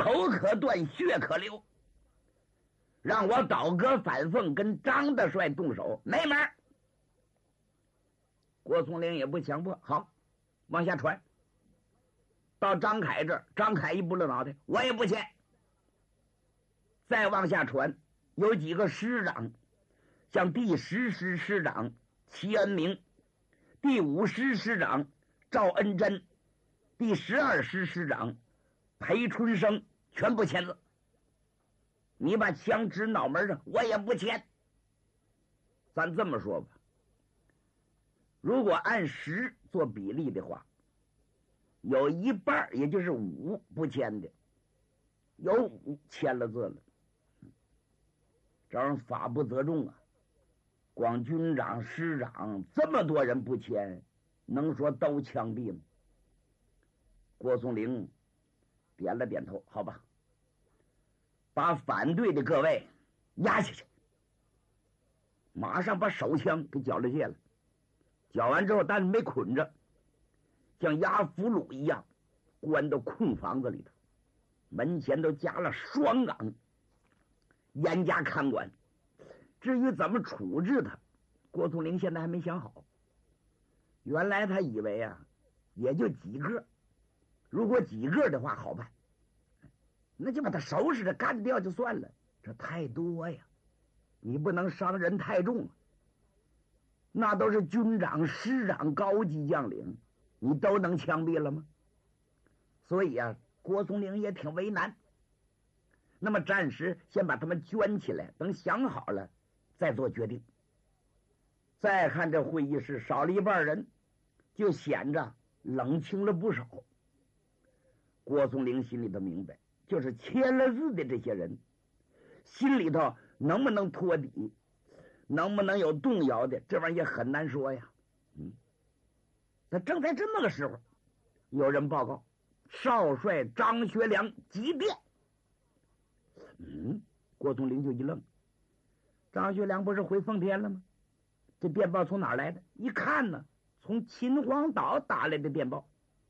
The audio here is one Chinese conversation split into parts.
头可断，血可流，让我倒戈反凤，跟张大帅动手，没门儿。郭松龄也不强迫，好，往下传。到张凯这儿，张凯一拨了脑袋，我也不签。再往下传，有几个师长，像第10师师长齐恩明，第5师师长赵恩珍，第12师师长裴春生，全部签字。你把枪指脑门上，我也不签。咱这么说吧，如果按10做比例的话，有一半也就是5不签的，有5签了字了。这样法不责众啊！光军长、师长这么多人不签，能说都枪毙吗？郭松龄点了点头，好吧，把反对的各位押下去。马上把手枪给缴了械了，缴完之后，但是没捆着，像押俘虏一样关到空房子里头，门前都加了双岗，严加看管。至于怎么处置他，郭松龄现在还没想好。原来他以为啊，也就几个，如果几个的话好办，那就把他收拾着干掉就算了。这太多呀，你不能伤人太重，那都是军长、师长、高级将领，你都能枪毙了吗？所以啊，郭松龄也挺为难。那么暂时先把他们圈起来，等想好了再做决定。再看这会议室少了一半人，就显着冷清了不少。郭松龄心里头明白，就是签了字的这些人心里头能不能托底，能不能有动摇的，这玩意儿也很难说呀。那正在这么个时候，有人报告少帅张学良急电。郭松龄就一愣，张学良不是回奉天了吗？这电报从哪儿来的？一看呢，从秦皇岛打来的电报。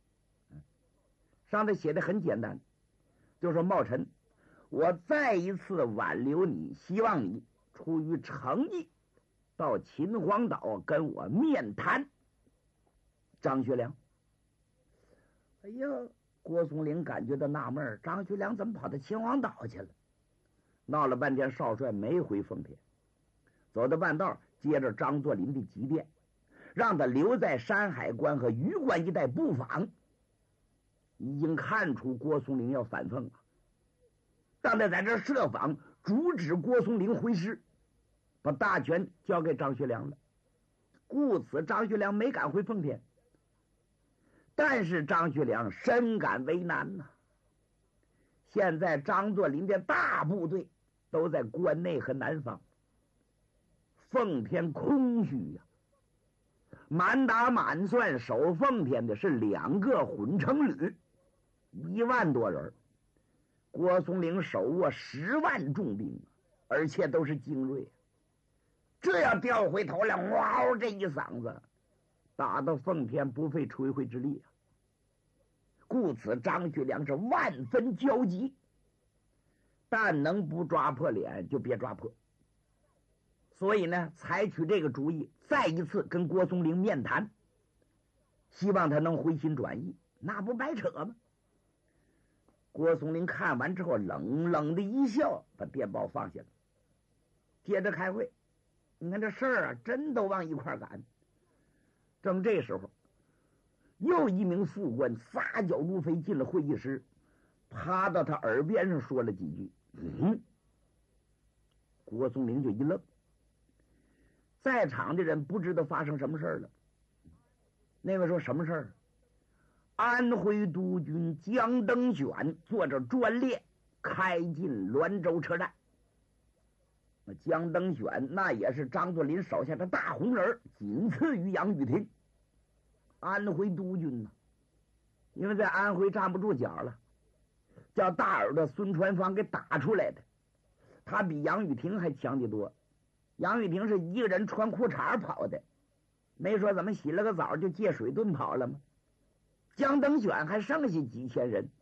上头写的很简单，就说茂臣，我再一次挽留你，希望你出于诚意到秦皇岛跟我面谈。张学良。哎呀，郭松龄感觉到纳闷，张学良怎么跑到秦皇岛去了？闹了半天，少帅没回奉天，走到半道，接着张作霖的急电，让他留在山海关和榆关一带布防。已经看出郭松龄要反奉了，让他在这设防，阻止郭松龄回师，把大权交给张学良了。故此张学良没敢回奉天。但是张学良深感为难呐。现在张作霖的大部队都在关内和南方，奉天空虚呀。满打满算守奉天的是2个混成旅，1万多人。郭松龄手握10万重兵，而且都是精锐。这要调回头来，哇，这一嗓子打到奉天不费吹灰之力啊！故此张学良是万分焦急，但能不抓破脸就别抓破。所以呢，采取这个主意，再一次跟郭松龄面谈，希望他能回心转意，那不白扯吗？郭松龄看完之后冷冷的一笑，把电报放下了，接着开会。你看这事儿啊，真都往一块赶。正这时候，又一名副官撒脚如飞进了会议室，趴到他耳边上说了几句。郭松龄就一愣，在场的人不知道发生什么事了。那个说什么事儿？安徽督军江登选坐着专列开进滦州车站。江登选那也是张作霖手下的大红人，仅次于杨玉婷。安徽督军呢，因为在安徽站不住脚了，叫大耳朵孙传芳给打出来的。他比杨玉婷还强得多。杨玉婷是一个人穿裤衩跑的，没说怎么洗了个澡就借水遁跑了吗？江登选还剩下几千人，